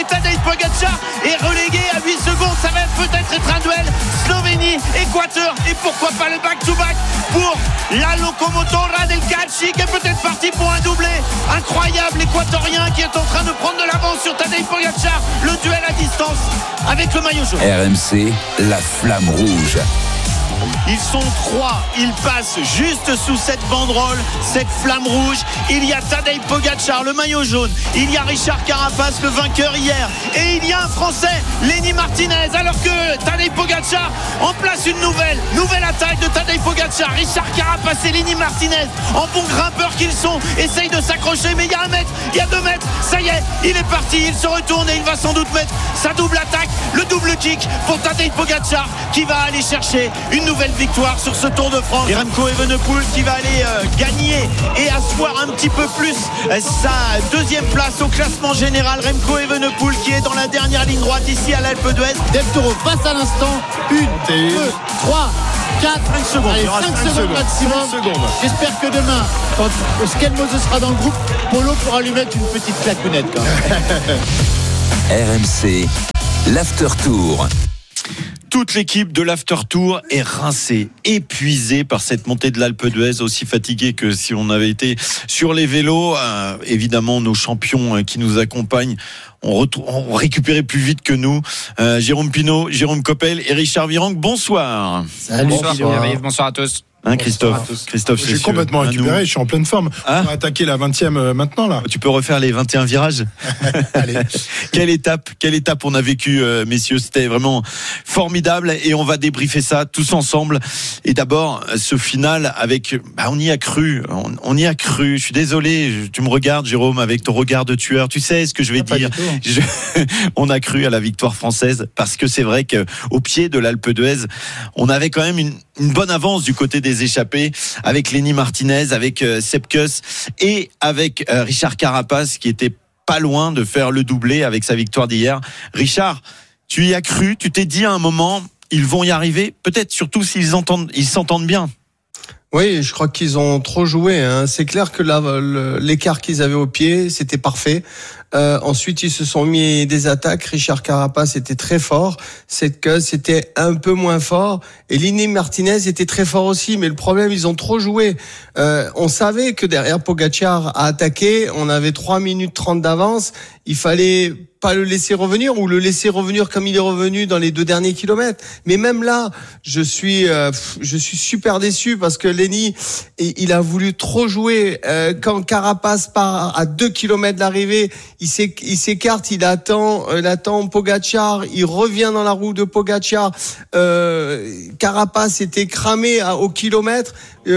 et Tadej Pogačar est relégué à 8 secondes. Ça va peut-être être un duel Slovénie-Équateur et pourquoi pas le back-to-back pour la Locomotora del Calci qui est peut-être parti pour un doublé incroyable. L'Équatorien qui est en train de prendre de l'avance sur Tadej Pogačar. Le duel à distance avec le maillot jaune. RMC, la flamme rouge. Ils sont 3, ils passent juste sous cette banderole, cette flamme rouge. Il y a Tadej Pogačar, le maillot jaune. Il y a Richard Carapace, le vainqueur hier. Et il y a un Français, Lenny Martinez. Alors que Tadej Pogačar en place une nouvelle attaque de Tadej Pogačar. Richard Carapace et Lenny Martinez, en bons grimpeurs qu'ils sont, essayent de s'accrocher. Mais il y a 1 mètre, il y a 2 mètres. Ça y est, il est parti, il se retourne et il va sans doute mettre sa double attaque, le double kick pour Tadej Pogačar qui va aller chercher une nouvelle victoire sur ce Tour de France. Et Remco Evenepoel qui va aller gagner et asseoir un petit peu plus sa deuxième place au classement général. Remco Evenepoel qui est dans la dernière ligne droite ici à l'Alpe d'Huez. Del Toro passe à l'instant. 1, 2, 3, 4, 5 secondes. Allez, 5 secondes maximum. J'espère que demain, quand Skelmose sera dans le groupe, Polo pourra lui mettre une petite claquonnette quand même. RMC, l'After Tour. Toute l'équipe de l'After Tour est rincée, épuisée par cette montée de l'Alpe d'Huez, aussi fatiguée que si on avait été sur les vélos. Évidemment, nos champions qui nous accompagnent ont récupéré plus vite que nous. Jérôme Pinault, Jérôme Coppel et Richard Virenque, bonsoir. Salut, Bonsoir à tous. Christophe, j'ai complètement récupéré, je suis en pleine forme. On va attaquer la 20e maintenant là. Tu peux refaire les 21 virages. Allez. Quelle étape on a vécu, messieurs. C'était vraiment formidable et on va débriefer ça tous ensemble. Et d'abord, ce final avec, on y a cru. On y a cru. Je suis désolé. Tu me regardes, Jérôme, avec ton regard de tueur. Tu sais ce que je vais dire. On a cru à la victoire française parce que c'est vrai qu'au pied de l'Alpe d'Huez, on avait quand même une bonne avance du côté des échappés avec Lenny Martinez, avec Sepp Kuss et avec Richard Carapace qui était pas loin de faire le doublé avec sa victoire d'hier. Richard, tu y as cru, tu t'es dit à un moment ils vont y arriver, peut-être surtout s'ils s'entendent bien. Oui, je crois qu'ils ont trop joué. C'est clair que l'écart qu'ils avaient au pied, c'était parfait. Ensuite, ils se sont mis des attaques. Richard Carapace était très fort. Sepp Kuss était un peu moins fort. Et Lenny Martinez était très fort aussi. Mais le problème, ils ont trop joué. On savait que derrière Pogačar a attaqué. On avait 3 minutes 30 d'avance. Il fallait pas le laisser revenir ou le laisser revenir comme il est revenu dans les 2 derniers kilomètres. Mais même là, je suis super déçu parce que Lenny, il a voulu trop jouer. Quand Carapace part à 2 kilomètres de l'arrivée, il s'écarte, il attend Pogačar, il revient dans la roue de Pogačar. Carapace était cramé au kilomètre.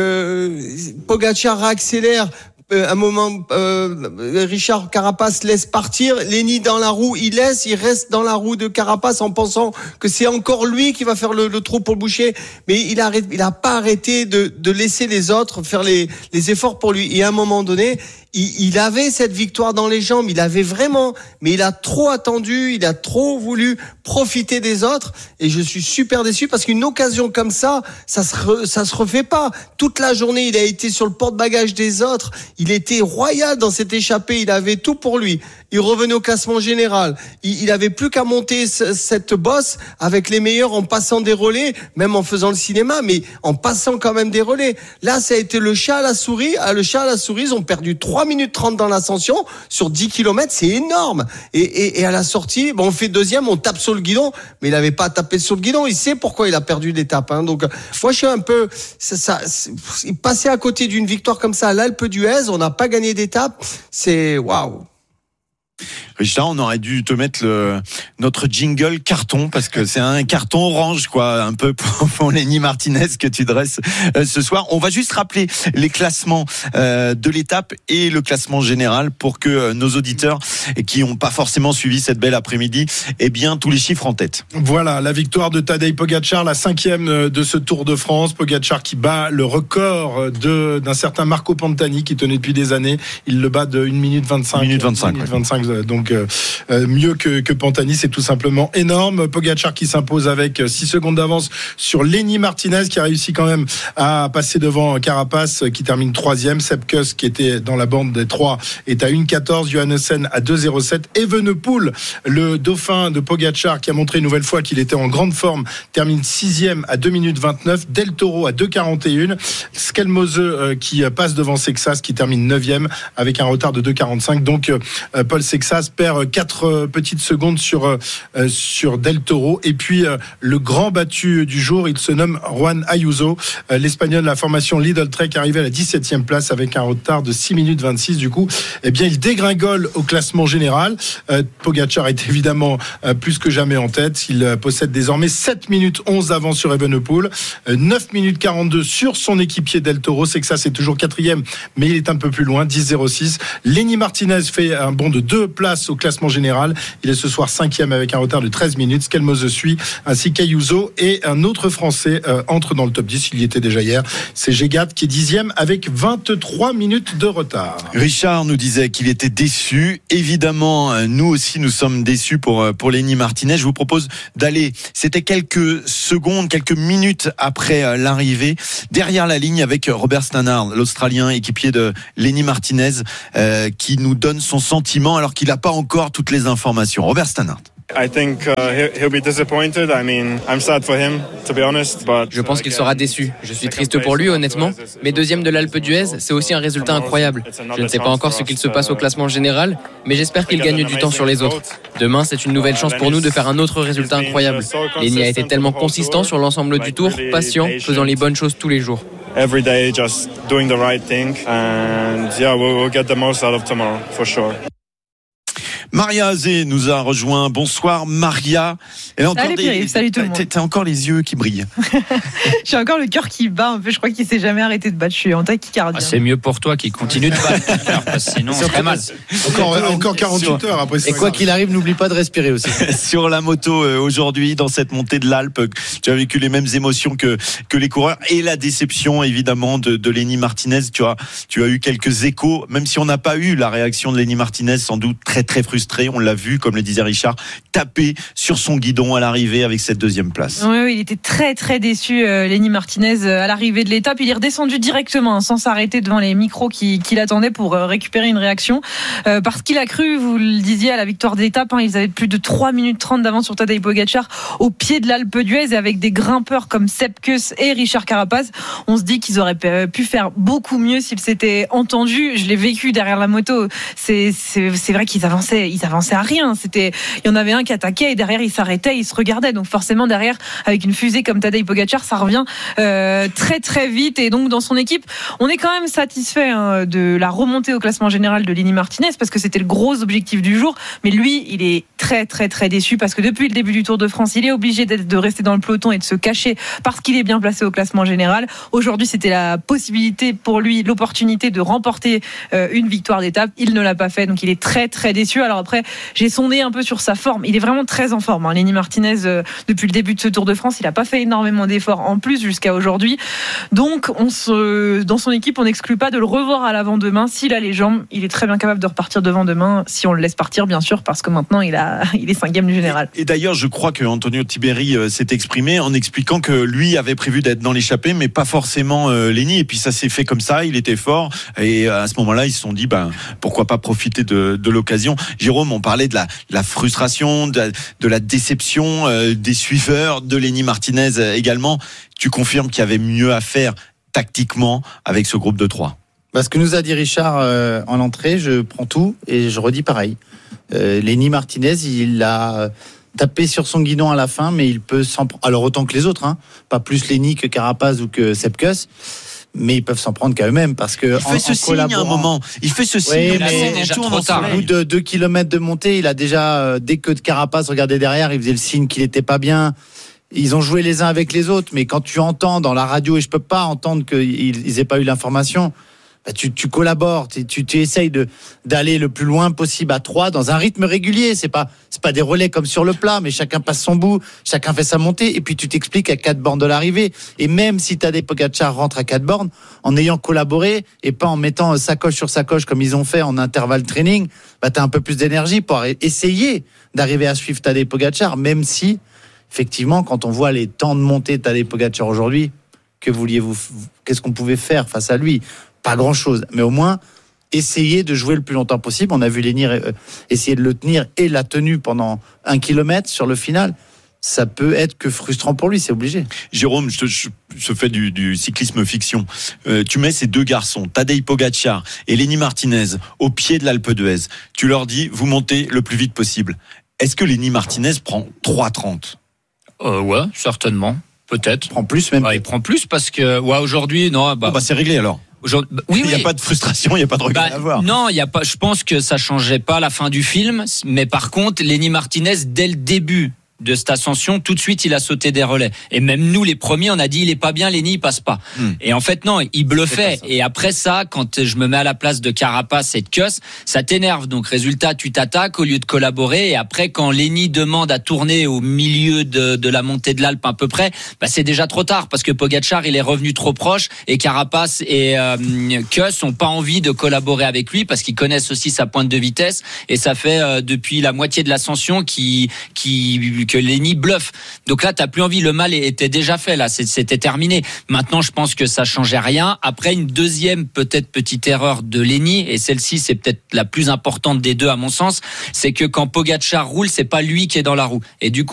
Pogačar accélère. Un moment, Richard Carapace laisse partir. Lenny dans la roue, il reste dans la roue de Carapace en pensant que c'est encore lui qui va faire le trou pour le boucher. Mais il a pas arrêté de laisser les autres faire les efforts pour lui. Et à un moment donné, il avait cette victoire dans les jambes, il avait vraiment, mais il a trop attendu, il a trop voulu profiter des autres, et je suis super déçu parce qu'une occasion comme ça se refait pas. Toute la journée, il a été sur le porte-bagages des autres, il était royal dans cette échappée, il avait tout pour lui. Il revenait au classement général, il avait plus qu'à monter cette bosse avec les meilleurs en passant des relais, même en faisant le cinéma, mais en passant quand même des relais. Là, ça a été le chat à la souris. Le chat à la souris, ils ont perdu 3 minutes 30 dans l'ascension sur 10 km, c'est énorme. Et à la sortie, on fait deuxième, on tape sur le guidon, mais il n'avait pas tapé sur le guidon, il sait pourquoi il a perdu l'étape. Donc, moi, je suis un peu, passer à côté d'une victoire comme ça à l'Alpe d'Huez, on n'a pas gagné d'étape, c'est waouh. Richard, on aurait dû te mettre notre jingle carton parce que c'est un carton orange, quoi, un peu pour Lenny Martinez que tu dresses ce soir. On va juste rappeler les classements de l'étape et le classement général pour que nos auditeurs qui n'ont pas forcément suivi cette belle après-midi aient bien tous les chiffres en tête. Voilà, la victoire de Tadej Pogačar, la 5e de ce Tour de France. Pogačar qui bat le record d'un certain Marco Pantani qui tenait depuis des années. Il le bat de 1 minute 25. 1 minute 25. donc mieux que Pantani, c'est tout simplement énorme. Pogačar qui s'impose avec 6 secondes d'avance sur Lenny Martinez, qui a réussi quand même à passer devant Carapaz, qui termine 3e. Sepp Kuss, qui était dans la bande des 3, est à 1,14. Johannessen à 2,07. Evenepoel, le dauphin de Pogačar, qui a montré une nouvelle fois qu'il était en grande forme, termine 6e à 2 minutes 29. Del Toro à 2,41. Skelmose qui passe devant Sexas, qui termine 9e avec un retard de 2,45. Donc Paul Sexas perd 4 petites secondes sur Del Toro. Et puis le grand battu du jour, il se nomme Juan Ayuso, l'Espagnol de la formation Lidl Trek, arrivé à la 17e place avec un retard de 6 minutes 26. Du coup, eh bien, il dégringole au classement général. Pogačar est évidemment plus que jamais en tête. Il possède désormais 7 minutes 11 d'avance sur Evenepoel, 9 minutes 42 sur son équipier Del Toro. Sexas est toujours 4e, mais il est un peu plus loin, 10,06. Lenny Martinez fait un bond de 2 places au classement général. Il est ce soir 5e avec un retard de 13 minutes. Skelmose suit, ainsi qu'Ayuso, et un autre Français entre dans le top 10. Il y était déjà hier. C'est Gégat qui est 10e avec 23 minutes de retard. Richard nous disait qu'il était déçu. Évidemment, nous aussi, nous sommes déçus pour Lenny Martinez. Je vous propose d'aller, c'était quelques secondes, quelques minutes après l'arrivée, derrière la ligne avec Robert Stannard, l'Australien équipier de Lenny Martinez, qui nous donne son sentiment alors qu'il n'a pas encore toutes les informations. Robert Stannard. Je pense qu'il sera déçu. Je suis triste pour lui, honnêtement. Mais 2e de l'Alpe d'Huez, c'est aussi un résultat incroyable. Je ne sais pas encore ce qu'il se passe au classement général, mais j'espère qu'il gagne du temps sur les autres. Demain, c'est une nouvelle chance pour nous de faire un autre résultat incroyable. Lenny a été tellement consistant sur l'ensemble du tour, patient, faisant les bonnes choses tous les jours. Every day, just doing the right thing, and we'll get the most out of tomorrow, for sure. Maria Azé nous a rejoint. Bonsoir Maria. Salut tout le monde. T'as encore les yeux qui brillent. J'ai encore le cœur qui bat un peu. Je crois qu'il s'est jamais arrêté de battre. Je suis en tachycardie. C'est mieux pour toi qui continue de battre. Sinon, c'est très mal. Encore 48 heures après. Et quoi qu'il arrive, n'oublie pas de respirer aussi. Sur la moto aujourd'hui, dans cette montée de l'Alpe, tu as vécu les mêmes émotions que les coureurs et la déception évidemment de Lenny Martinez. Tu as eu quelques échos, même si on n'a pas eu la réaction de Lenny Martinez, sans doute très très frustré. On l'a vu, comme le disait Richard, taper sur son guidon à l'arrivée avec cette 2e place. Oui, il était très très déçu, Lenny Martinez, à l'arrivée de l'étape. Il est redescendu directement, sans s'arrêter devant les micros qui l'attendaient pour récupérer une réaction. Parce qu'il a cru, vous le disiez, à la victoire de l'étape. Ils avaient plus de 3 minutes 30 d'avance sur Tadej Pogačar au pied de l'Alpe d'Huez, et avec des grimpeurs comme Sepp Kuss et Richard Carapaz. On se dit qu'ils auraient pu faire beaucoup mieux s'ils s'étaient entendus. Je l'ai vécu derrière la moto. C'est vrai qu'ils avançaient à rien. Il y en avait un qui attaquait et derrière il s'arrêtait, il se regardait. Donc forcément derrière, avec une fusée comme Tadej Pogačar, ça revient très très vite. Et donc dans son équipe, on est quand même satisfait de la remontée au classement général de Lenny Martinez, parce que c'était le gros objectif du jour. Mais lui, il est très très très déçu, parce que depuis le début du Tour de France, il est obligé de rester dans le peloton et de se cacher parce qu'il est bien placé au classement général. Aujourd'hui, c'était la possibilité pour lui, l'opportunité de remporter une victoire d'étape. Il ne l'a pas fait, donc il est très très déçu. Alors après, j'ai sondé un peu sur sa forme. Il est vraiment très en forme. Lenny Martinez, depuis le début de ce Tour de France, il n'a pas fait énormément d'efforts en plus jusqu'à aujourd'hui. Donc, dans son équipe, on n'exclut pas de le revoir à l'avant demain. S'il a les jambes, il est très bien capable de repartir devant demain, si on le laisse partir, bien sûr, parce que maintenant, il est 5e du général. Et d'ailleurs, je crois que Antonio Tiberi s'est exprimé en expliquant que lui avait prévu d'être dans l'échappée, mais pas forcément Lenny. Et puis ça s'est fait comme ça. Il était fort. Et à ce moment-là, ils se sont dit, pourquoi pas profiter de l'occasion. Jérôme, on parlait de la frustration, de la déception des suiveurs de Lenny Martinez également. Tu confirmes qu'il y avait mieux à faire tactiquement avec ce groupe de 3? Ce que nous a dit Richard en entrée, je prends tout et je redis pareil. Lenny Martinez, il a tapé sur son guidon à la fin, mais il peut s'en prendre. Alors autant que les autres, pas plus Lenny que Carapaz ou que Sepp Kuss. Mais ils peuvent s'en prendre qu'à eux-mêmes, parce que il fait ce signe à un moment. Il fait ce signe. Mais déjà trop tard. Au bout de 2 km de montée, il a déjà, dès que Carapaz regardait derrière, il faisait le signe qu'il n'était pas bien. Ils ont joué les uns avec les autres, mais quand tu entends dans la radio, et je peux pas entendre qu'ils aient pas eu l'information, tu collabores, tu essayes d'aller le plus loin possible à 3 dans un rythme régulier. C'est pas des relais comme sur le plat, mais chacun passe son bout, chacun fait sa montée, et puis tu t'expliques à 4 bornes de l'arrivée. Et même si Tadej Pogačar rentre à 4 bornes, en ayant collaboré et pas en mettant sacoche sur sacoche comme ils ont fait en intervalle training, t'as un peu plus d'énergie pour essayer d'arriver à suivre Tadej Pogačar, même si, effectivement, quand on voit les temps de montée de Tadej Pogačar aujourd'hui, qu'est-ce qu'on pouvait faire face à lui? Pas grand-chose, mais au moins essayer de jouer le plus longtemps possible. On a vu Lenny essayer de le tenir et l'a tenu pendant 1 kilomètre sur le final. Ça peut être que frustrant pour lui, c'est obligé. Jérôme, je fais du cyclisme fiction. Tu mets ces deux garçons, Tadej Pogačar et Lenny Martinez, au pied de l'Alpe d'Huez. Tu leur dis, vous montez le plus vite possible. Est-ce que Lenny Martinez prend 3,30 ? Ouais, certainement. Peut-être. Il prend plus même. Il prend plus parce que aujourd'hui, non. C'est réglé alors. Oui, il n'y a pas de frustration, il n'y a pas de regret à avoir. Non, il y a pas. Je pense que ça changeait pas la fin du film, mais par contre, Lenny Martinez, dès le début de cette ascension, tout de suite, il a sauté des relais. Et même nous, les premiers, on a dit, il est pas bien, Lenny, il passe pas. Et en fait, non, il bluffait. Et après ça, quand je me mets à la place de Carapace et de Kuss, ça t'énerve. Donc, résultat, tu t'attaques au lieu de collaborer. Et après, quand Lenny demande à tourner au milieu de la montée de l'Alpe à peu près, c'est déjà trop tard parce que Pogačar, il est revenu trop proche et Carapace et Kuss ont pas envie de collaborer avec lui parce qu'ils connaissent aussi sa pointe de vitesse. Et ça fait depuis la moitié de l'ascension que Lenny bluffe. Donc là, t'as plus envie. Le mal était déjà fait. Là, c'était terminé. Maintenant, je pense que ça changeait rien. Après, une deuxième peut-être petite erreur de Lenny, et celle-ci, c'est peut-être la plus importante des deux à mon sens, c'est que quand Pogačar roule, c'est pas lui qui est dans la roue. Et du coup,